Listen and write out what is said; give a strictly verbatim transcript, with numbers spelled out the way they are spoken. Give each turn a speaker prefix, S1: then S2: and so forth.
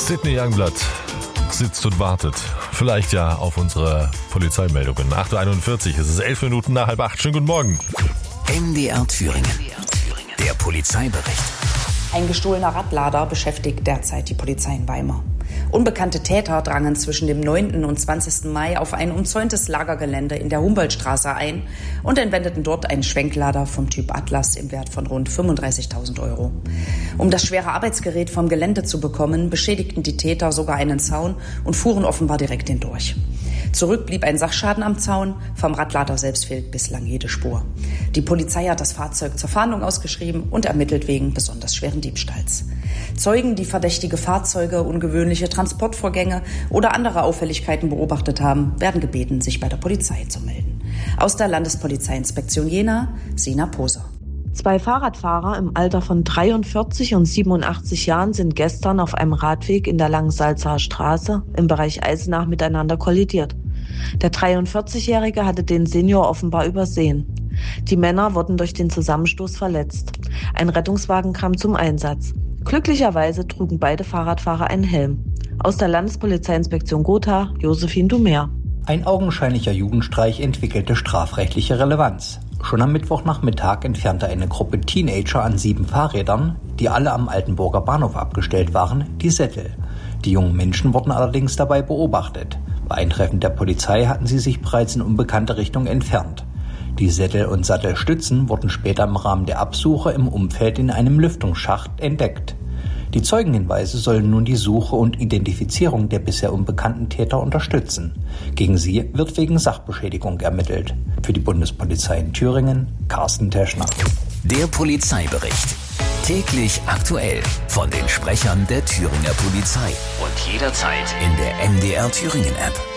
S1: Sydney Youngblood sitzt und wartet. Vielleicht ja auf unsere Polizeimeldungen. acht Uhr einundvierzig, es ist elf Minuten nach halb acht. Schönen guten Morgen.
S2: M D R Thüringen. Der Polizeibericht.
S3: Ein gestohlener Radlader beschäftigt derzeit die Polizei in Weimar. Unbekannte Täter drangen zwischen dem neunten und zwanzigsten Mai auf ein umzäuntes Lagergelände in der Humboldtstraße ein und entwendeten dort einen Schwenklader vom Typ Atlas im Wert von rund fünfunddreißigtausend Euro. Um das schwere Arbeitsgerät vom Gelände zu bekommen, beschädigten die Täter sogar einen Zaun und fuhren offenbar direkt hindurch. Zurück blieb ein Sachschaden am Zaun, vom Radlader selbst fehlt bislang jede Spur. Die Polizei hat das Fahrzeug zur Fahndung ausgeschrieben und ermittelt wegen besonders schweren Diebstahls. Zeugen, die verdächtige Fahrzeuge, ungewöhnliche Transportvorgänge oder andere Auffälligkeiten beobachtet haben, werden gebeten, sich bei der Polizei zu melden. Aus der Landespolizeiinspektion Jena, Sina Poser.
S4: Zwei Fahrradfahrer im Alter von dreiundvierzig und siebenundachtzig Jahren sind gestern auf einem Radweg in der Langsalzaer Straße im Bereich Eisenach miteinander kollidiert. Der dreiundvierzigjährige hatte den Senior offenbar übersehen. Die Männer wurden durch den Zusammenstoß verletzt. Ein Rettungswagen kam zum Einsatz. Glücklicherweise trugen beide Fahrradfahrer einen Helm. Aus der Landespolizeiinspektion Gotha, Josephine Dumer.
S5: Ein augenscheinlicher Jugendstreich entwickelte strafrechtliche Relevanz. Schon am Mittwochnachmittag entfernte eine Gruppe Teenager an sieben Fahrrädern, die alle am Altenburger Bahnhof abgestellt waren, die Sättel. Die jungen Menschen wurden allerdings dabei beobachtet. Bei Eintreffen der Polizei hatten sie sich bereits in unbekannte Richtung entfernt. Die Sättel und Sattelstützen wurden später im Rahmen der Absuche im Umfeld in einem Lüftungsschacht entdeckt. Die Zeugenhinweise sollen nun die Suche und Identifizierung der bisher unbekannten Täter unterstützen. Gegen sie wird wegen Sachbeschädigung ermittelt. Für die Bundespolizei in Thüringen, Carsten Teschner.
S2: Der Polizeibericht. Täglich aktuell von den Sprechern der Thüringer Polizei. Und jederzeit in der M D R Thüringen App.